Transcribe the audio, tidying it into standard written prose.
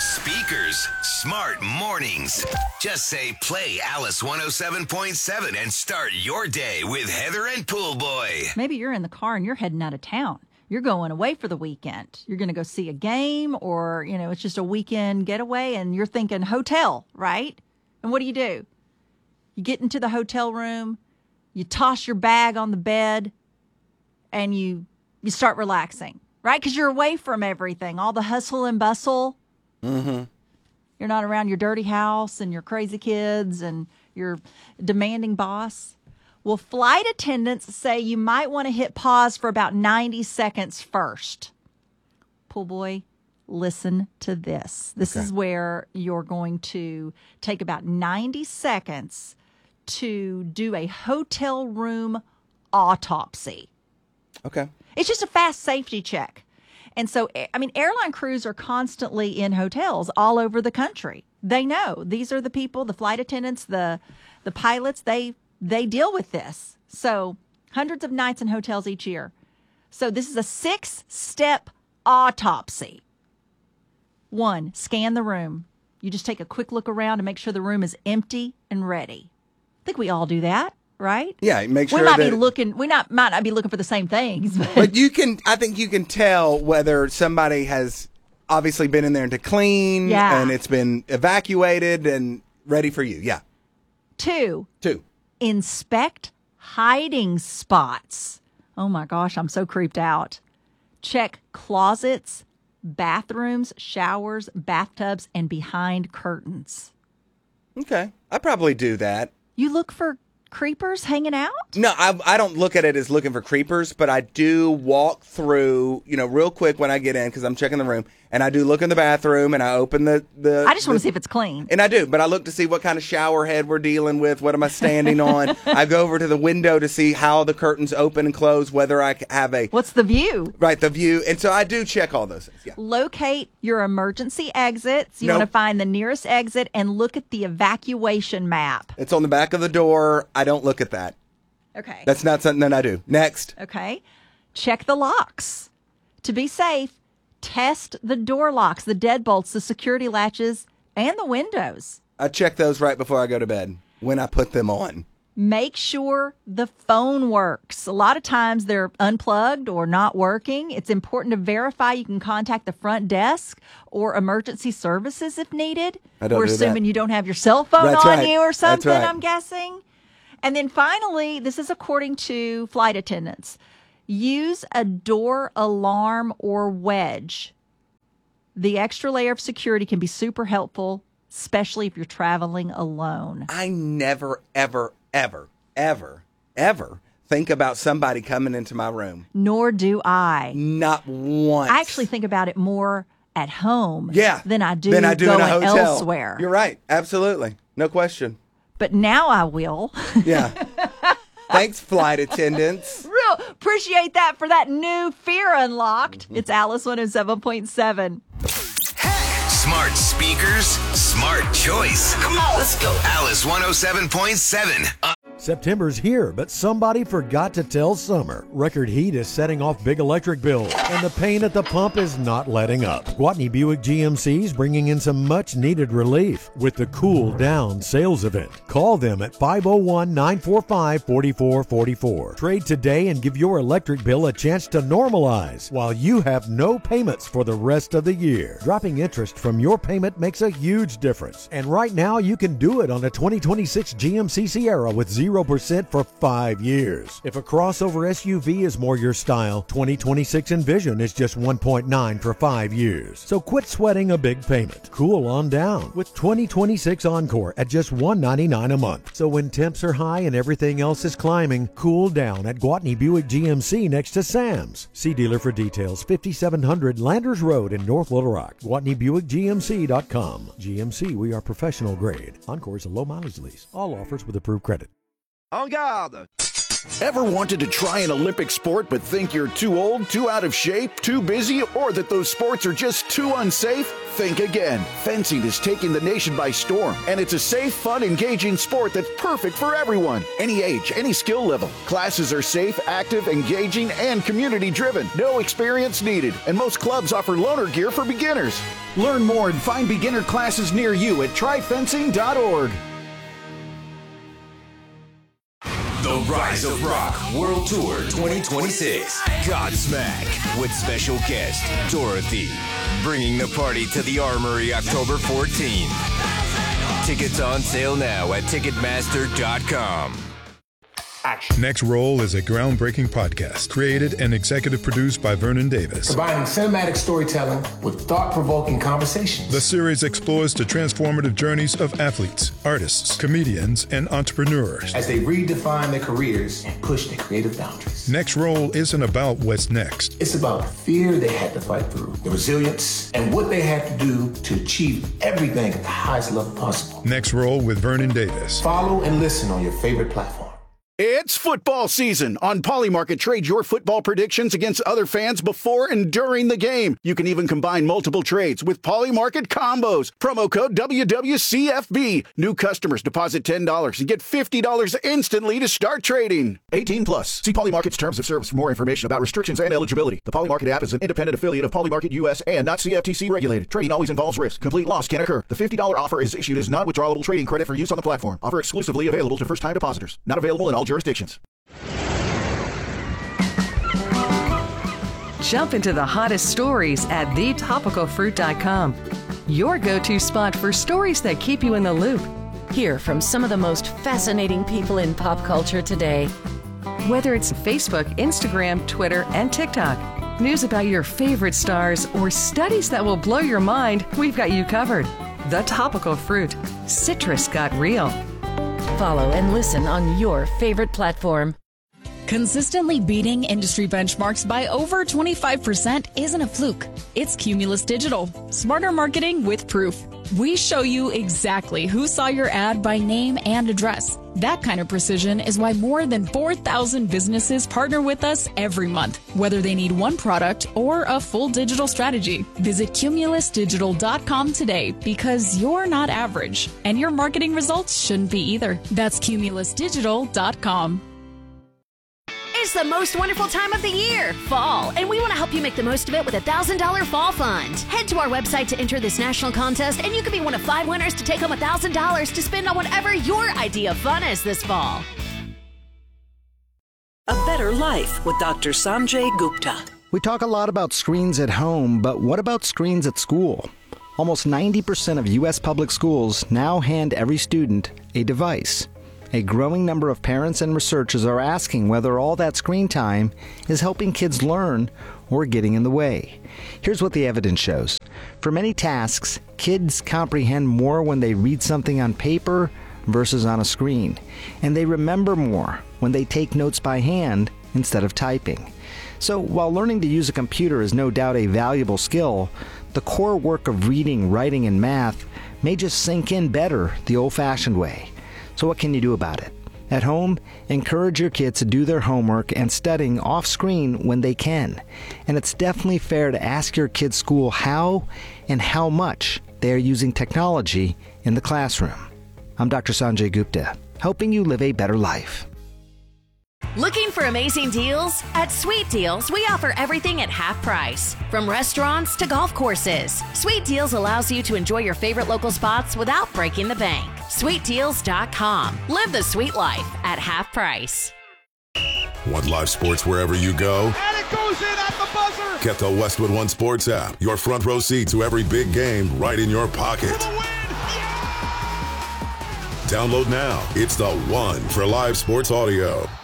Speakers, smart mornings. Just say play Alice 107.7 and start your day with Heather and Pool Boy. Maybe you're in the car and you're heading out of town. You're going away for the weekend. You're going to go see a game, or, it's just a weekend getaway, and you're thinking hotel, right? And what do? You get into the hotel room, you toss your bag on the bed, and you start relaxing, right? Because you're away from everything, all the hustle and bustle. Mm-hmm. You're not around your dirty house and your crazy kids and your demanding boss. Well, flight attendants say you might want to hit pause for about 90 seconds first. Pool boy, listen to this. This is where you're going to take about 90 seconds to do a hotel room autopsy. Okay. It's just a fast safety check. And so, airline crews are constantly in hotels all over the country. They know these are the people, the flight attendants, the pilots, they deal with this. So hundreds of nights in hotels each year. So this is a 6-step autopsy. 1, scan the room. You just take a quick look around to make sure the room is empty and ready. I think we all do that, right? Yeah, make sure we might not be looking for the same things, but I think you can tell whether somebody has obviously been in there to clean and it's been evacuated and ready for you. Yeah. 2. 2. Inspect hiding spots. Oh my gosh, I'm so creeped out. Check closets, bathrooms, showers, bathtubs, and behind curtains. Okay. I probably do that. You look for creepers hanging out? No, I don't look at it as looking for creepers, but I do walk through, real quick when I get in because I'm checking the room, and I do look in the bathroom and I open the I just want to see if it's clean. And I do, but I look to see what kind of shower head we're dealing with, what am I standing on. I go over to the window to see how the curtains open and close, whether I have What's the view? Right, the view. And so I do check all those things. Yeah. Locate your emergency exits. You want to find the nearest exit and look at the evacuation map. It's on the back of the door. I don't look at that. Okay. That's not something that I do. Next. Okay. Check the locks. To be safe, test the door locks, the deadbolts, the security latches, and the windows. I check those right before I go to bed when I put them on. Make sure the phone works. A lot of times they're unplugged or not working. It's important to verify you can contact the front desk or emergency services if needed. We're assuming you don't have your cell phone on you or something, I'm guessing. And then finally, this is according to flight attendants. Use a door alarm or wedge. The extra layer of security can be super helpful, especially if you're traveling alone. I never, ever, ever, ever, ever think about somebody coming into my room. Nor do I. Not once. I actually think about it more at home than I do going in a hotel. Elsewhere. You're right. Absolutely. No question. But now I will. Yeah. Thanks, flight attendants. Real appreciate that for that new fear unlocked. It's Alice 107.7. Smart speakers, smart choice. Come on, let's go. Alice 107.7. September's here, but somebody forgot to tell Summer. Record heat is setting off big electric bills, and the pain at the pump is not letting up. Gwatney Buick GMC is bringing in some much-needed relief with the Cool Down sales event. Call them at 501-945-4444. Trade today and give your electric bill a chance to normalize while you have no payments for the rest of the year. Dropping interest from your payment makes a huge difference, and right now you can do it on a 2026 GMC Sierra with 0% for 5 years. If a crossover SUV is more your style, 2026 Envision is just 1.9 for 5 years. So quit sweating a big payment. Cool on down with 2026 Encore at just $199 a month. So when temps are high and everything else is climbing, cool down at Gwatney Buick GMC next to Sam's. See dealer for details. 5700 Landers Road in North Little Rock. GwatneyBuickGMC.com. GMC, we are professional grade. Encore is a low mileage lease. All offers with approved credit. En garde! Ever wanted to try an Olympic sport but think you're too old, too out of shape, too busy, or that those sports are just too unsafe? Think again. Fencing is taking the nation by storm, and it's a safe, fun, engaging sport that's perfect for everyone. Any age, any skill level. Classes are safe, active, engaging, and community-driven. No experience needed, and most clubs offer loaner gear for beginners. Learn more and find beginner classes near you at tryfencing.org. The Rise of Rock World Tour 2026. Godsmack with special guest Dorothy. Bringing the party to the Armory October 14th. Tickets on sale now at Ticketmaster.com. Action. Next Roll is a groundbreaking podcast created and executive produced by Vernon Davis. Combining cinematic storytelling with thought-provoking conversations. The series explores the transformative journeys of athletes, artists, comedians, and entrepreneurs as they redefine their careers and push their creative boundaries. Next Roll isn't about what's next. It's about the fear they had to fight through, the resilience, and what they had to do to achieve everything at the highest level possible. Next Roll with Vernon Davis. Follow and listen on your favorite platform. It's football season. On Polymarket, trade your football predictions against other fans before and during the game. You can even combine multiple trades with Polymarket combos. Promo code WWCFB. New customers deposit $10 and get $50 instantly to start trading. 18 plus. See Polymarket's terms of service for more information about restrictions and eligibility. The Polymarket app is an independent affiliate of Polymarket US and not CFTC regulated. Trading always involves risk. Complete loss can occur. The $50 offer is issued as non-withdrawable trading credit for use on the platform. Offer exclusively available to first-time depositors. Not available in all jurisdictions. Jump into the hottest stories at thetopicalfruit.com. Your go-to spot for stories that keep you in the loop. Hear from some of the most fascinating people in pop culture today. Whether it's Facebook, Instagram, Twitter, and TikTok, news about your favorite stars, or studies that will blow your mind, we've got you covered. The Topical Fruit. Citrus got real. Follow and listen on your favorite platform. Consistently beating industry benchmarks by over 25% isn't a fluke. It's Cumulus Digital. Smarter marketing with proof. We show you exactly who saw your ad by name and address. That kind of precision is why more than 4,000 businesses partner with us every month, whether they need one product or a full digital strategy. Visit cumulusdigital.com today because you're not average, and your marketing results shouldn't be either. That's cumulusdigital.com. It's the most wonderful time of the year, fall, and we want to help you make the most of it with a $1,000 fall fund. Head to our website to enter this national contest, and you could be one of 5 winners to take home $1,000 to spend on whatever your idea of fun is this fall. A Better Life with Dr. Sanjay Gupta. We talk a lot about screens at home, but what about screens at school? Almost 90% of U.S. public schools now hand every student a device. A growing number of parents and researchers are asking whether all that screen time is helping kids learn or getting in the way. Here's what the evidence shows. For many tasks, kids comprehend more when they read something on paper versus on a screen, and they remember more when they take notes by hand instead of typing. So while learning to use a computer is no doubt a valuable skill, the core work of reading, writing, and math may just sink in better the old-fashioned way. So what can you do about it? At home, encourage your kids to do their homework and studying off screen when they can. And it's definitely fair to ask your kids' school how and how much they are using technology in the classroom. I'm Dr. Sanjay Gupta, helping you live a better life. Looking for amazing deals? At Sweet Deals, we offer everything at half price. From restaurants to golf courses, Sweet Deals allows you to enjoy your favorite local spots without breaking the bank. SweetDeals.com. Live the sweet life at half price. Want live sports wherever you go? And it goes in at the buzzer! Get the Westwood One Sports app. Your front row seat to every big game right in your pocket. Download now. It's the one for live sports audio.